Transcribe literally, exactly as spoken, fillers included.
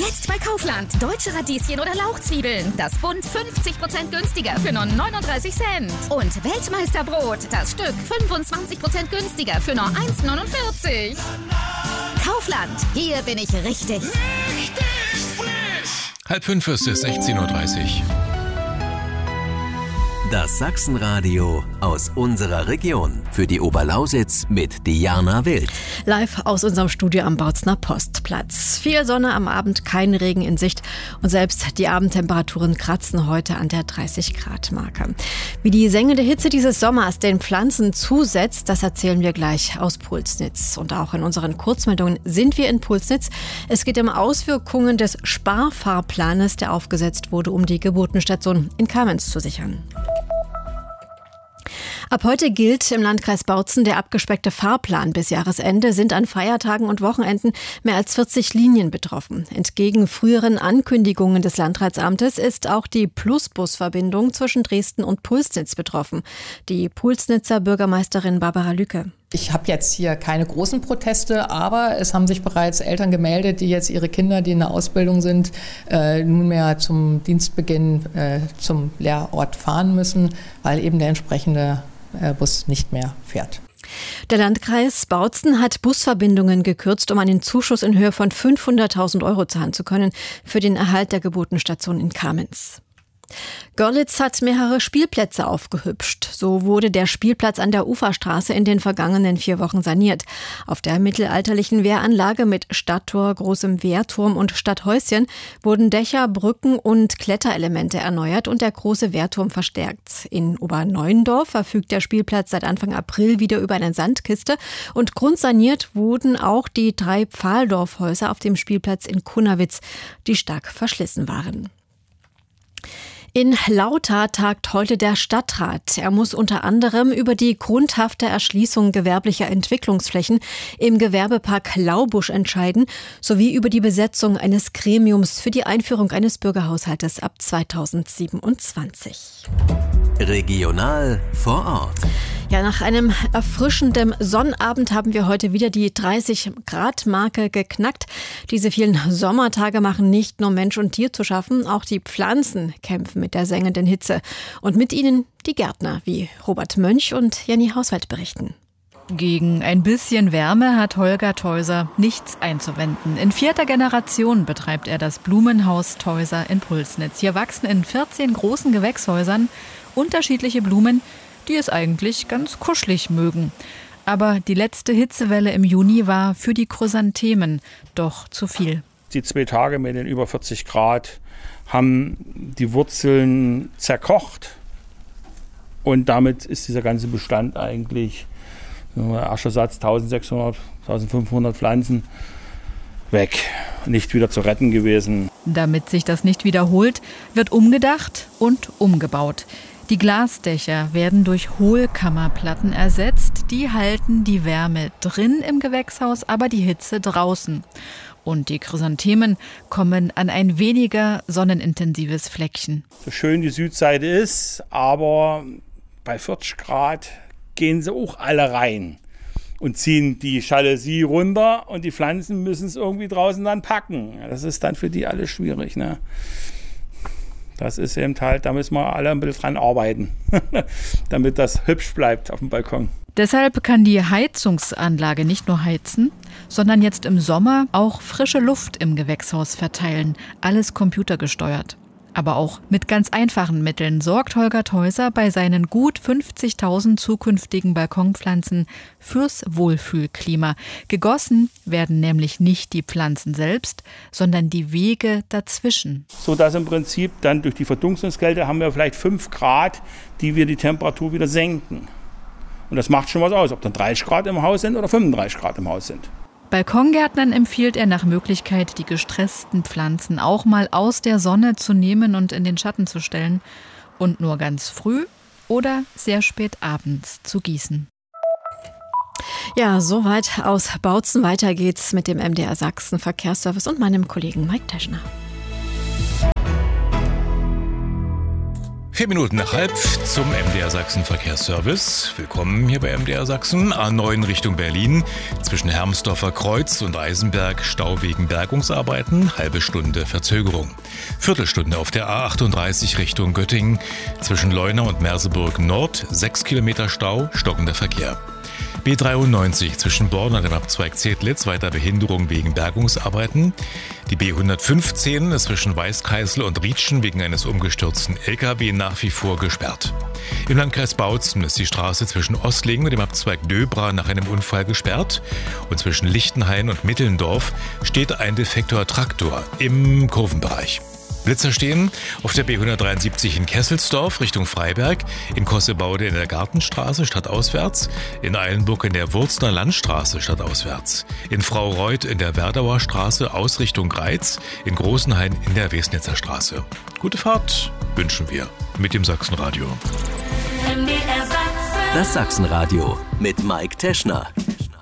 Jetzt bei Kaufland. Deutsche Radieschen oder Lauchzwiebeln. Das Bund fünfzig Prozent günstiger für nur neununddreißig Cent. Und Weltmeisterbrot. Das Stück fünfundzwanzig Prozent günstiger für nur eins neunundvierzig. Kaufland. Hier bin ich richtig. Richtig frisch. Halb fünf ist es, sechzehn Uhr dreißig. Das Sachsenradio aus unserer Region. Für die Oberlausitz mit Diana Wild. Live aus unserem Studio am Bautzner Postplatz. Viel Sonne am Abend, kein Regen in Sicht. Und selbst die Abendtemperaturen kratzen heute an der dreißig Grad Marke. Wie die sengende Hitze dieses Sommers den Pflanzen zusetzt, das erzählen wir gleich aus Pulsnitz. Und auch in unseren Kurzmeldungen sind wir in Pulsnitz. Es geht um Auswirkungen des Sparfahrplanes, der aufgesetzt wurde, um die Geburtenstation in Kamenz zu sichern. Ab heute gilt im Landkreis Bautzen der abgespeckte Fahrplan. Bis Jahresende sind an Feiertagen und Wochenenden mehr als vierzig Linien betroffen. Entgegen früheren Ankündigungen des Landratsamtes ist auch die Plusbus-Verbindung zwischen Dresden und Pulsnitz betroffen. Die Pulsnitzer Bürgermeisterin Barbara Lücke. Ich habe jetzt hier keine großen Proteste, aber es haben sich bereits Eltern gemeldet, die jetzt ihre Kinder, die in der Ausbildung sind, äh, nunmehr zum Dienstbeginn äh, zum Lehrort fahren müssen, weil eben der entsprechende äh, Bus nicht mehr fährt. Der Landkreis Bautzen hat Busverbindungen gekürzt, um einen Zuschuss in Höhe von fünfhunderttausend Euro zahlen zu können für den Erhalt der Geburtenstation in Kamenz. Görlitz hat mehrere Spielplätze aufgehübscht. So wurde der Spielplatz an der Uferstraße in den vergangenen vier Wochen saniert. Auf der mittelalterlichen Wehranlage mit Stadttor, großem Wehrturm und Stadthäuschen wurden Dächer, Brücken und Kletterelemente erneuert und der große Wehrturm verstärkt. In Oberneuendorf verfügt der Spielplatz seit Anfang April wieder über eine Sandkiste und grundsaniert wurden auch die drei Pfahldorfhäuser auf dem Spielplatz in Kunnawitz, die stark verschlissen waren. In Lauter tagt heute der Stadtrat. Er muss unter anderem über die grundhafte Erschließung gewerblicher Entwicklungsflächen im Gewerbepark Laubusch entscheiden, sowie über die Besetzung eines Gremiums für die Einführung eines Bürgerhaushaltes ab zweitausendsiebenundzwanzig. Regional vor Ort. Ja, nach einem erfrischenden Sonnabend haben wir heute wieder die dreißig Grad Marke geknackt. Diese vielen Sommertage machen nicht nur Mensch und Tier zu schaffen, auch die Pflanzen kämpfen mit der sengenden Hitze. Und mit ihnen die Gärtner, wie Robert Mönch und Jenny Hauswald berichten. Gegen ein bisschen Wärme hat Holger Theuser nichts einzuwenden. In vierter Generation betreibt er das Blumenhaus Theuser in Pulsnitz. Hier wachsen in vierzehn großen Gewächshäusern unterschiedliche Blumen, die es eigentlich ganz kuschelig mögen. Aber die letzte Hitzewelle im Juni war für die Chrysanthemen doch zu viel. Die zwei Tage mit den über vierzig Grad haben die Wurzeln zerkocht und damit ist dieser ganze Bestand eigentlich, erster Satz eintausendsechshundert, eintausendfünfhundert Pflanzen, weg, nicht wieder zu retten gewesen. Damit sich das nicht wiederholt, wird umgedacht und umgebaut. Die Glasdächer werden durch Hohlkammerplatten ersetzt. Die halten die Wärme drin im Gewächshaus, aber die Hitze draußen. Und die Chrysanthemen kommen an ein weniger sonnenintensives Fleckchen. So schön die Südseite ist, aber bei vierzig Grad gehen sie auch alle rein und ziehen die Jalousie runter und die Pflanzen müssen es irgendwie draußen dann packen. Das ist dann für die alles schwierig, ne? Das ist eben halt, da müssen wir alle ein bisschen dran arbeiten, damit das hübsch bleibt auf dem Balkon. Deshalb kann die Heizungsanlage nicht nur heizen, sondern jetzt im Sommer auch frische Luft im Gewächshaus verteilen. Alles computergesteuert. Aber auch mit ganz einfachen Mitteln sorgt Holger Theuser bei seinen gut fünfzigtausend zukünftigen Balkonpflanzen fürs Wohlfühlklima. Gegossen werden nämlich nicht die Pflanzen selbst, sondern die Wege dazwischen. So dass im Prinzip dann durch die Verdunstungskälte haben wir vielleicht fünf Grad, die wir die Temperatur wieder senken. Und das macht schon was aus, ob dann dreißig Grad im Haus sind oder fünfunddreißig Grad im Haus sind. Balkongärtnern empfiehlt er nach Möglichkeit, die gestressten Pflanzen auch mal aus der Sonne zu nehmen und in den Schatten zu stellen und nur ganz früh oder sehr spät abends zu gießen. Ja, soweit aus Bautzen. Weiter geht's mit dem M D R Sachsen Verkehrsservice und meinem Kollegen Mike Teschner. Vier Minuten nach halb zum M D R Sachsen Verkehrsservice. Willkommen hier bei M D R Sachsen. A neun Richtung Berlin. Zwischen Hermsdorfer Kreuz und Eisenberg Stau wegen Bergungsarbeiten. Halbe Stunde Verzögerung. Viertelstunde auf der A achtunddreißig Richtung Göttingen. Zwischen Leuna und Merseburg Nord. Sechs Kilometer Stau, stockender Verkehr. B dreiundneunzig zwischen Born und dem Abzweig Zedlitz, weiter Behinderung wegen Bergungsarbeiten. Die B hundertfünfzehn ist zwischen Weißkreisel und Rietschen wegen eines umgestürzten L K W nach wie vor gesperrt. Im Landkreis Bautzen ist die Straße zwischen Ostlingen und dem Abzweig Döbra nach einem Unfall gesperrt. Und zwischen Lichtenhain und Mittelndorf steht ein defekter Traktor im Kurvenbereich. Blitzer stehen auf der B hundertdreiundsiebzig in Kesselsdorf Richtung Freiberg, in Kossebaude in der Gartenstraße stadtauswärts, in Eilenburg in der Wurzner Landstraße stadtauswärts, in Fraureuth in der Werdauer Straße aus Richtung Greiz, in Großenhain in der Wesnitzer Straße. Gute Fahrt wünschen wir mit dem Sachsenradio. Das Sachsenradio mit Mike Teschner.